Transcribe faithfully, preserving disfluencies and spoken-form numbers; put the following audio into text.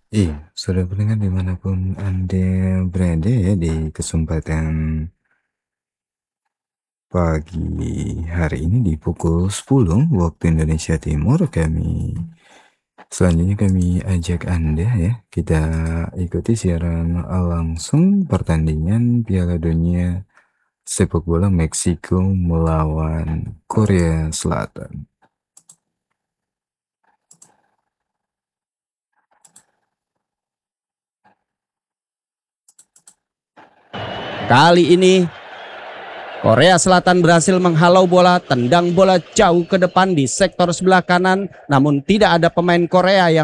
Iya, sudah pendengar dimanapun Anda berada ya di kesempatan pagi hari ini di pukul sepuluh waktu Indonesia Timur kami selanjutnya kami ajak Anda ya kita ikuti siaran langsung pertandingan Piala Dunia sepak bola Meksiko melawan Korea Selatan. Kali ini Korea Selatan berhasil menghalau bola, tendang bola jauh ke depan di sektor sebelah kanan, namun tidak ada pemain Korea yang